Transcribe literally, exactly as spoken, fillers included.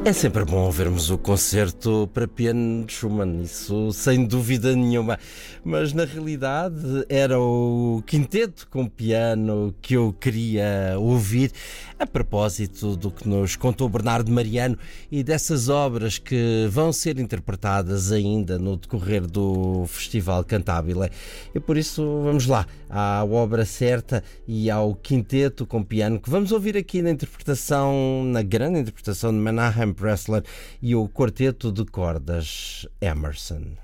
É sempre bom vermos o concerto para piano de Schumann, isso sem dúvida nenhuma. Mas na realidade era o quinteto com piano que eu queria ouvir, a propósito do que nos contou Bernardo Mariano e dessas obras que vão ser interpretadas ainda no decorrer do Festival Cantabile. E por isso vamos lá à obra certa e ao quinteto com piano que vamos ouvir aqui na interpretação, na grande interpretação de Menahem Pressler e o quarteto de cordas Emerson.